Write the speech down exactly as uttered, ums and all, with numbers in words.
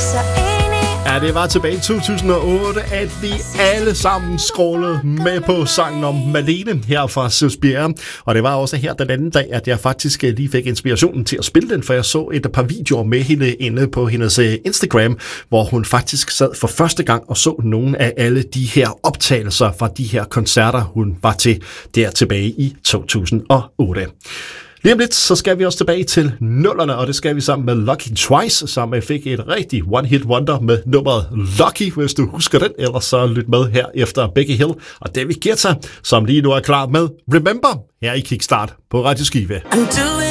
så enig. Ja, det var tilbage i to tusind og otte, at vi alle sammen scrollede med på sangen om Malene her fra Søs Bjerre. Og det var også her den anden dag, at jeg faktisk lige fik inspirationen til at spille den, for jeg så et par videoer med hende inde på hendes Instagram, hvor hun faktisk sad for første gang og så nogle af alle de her optagelser fra de her koncerter, hun var til der tilbage i to tusind og otte. Lige om lidt, så skal vi også tilbage til nullerne, og det skal vi sammen med Lucky Twice, som fik et rigtig one-hit wonder med nummeret Lucky, hvis du husker den, ellers så lyt med her efter Becky Hill og David Guetta, som lige nu er klar med Remember her i Kickstart på Radio Skive. I'm doing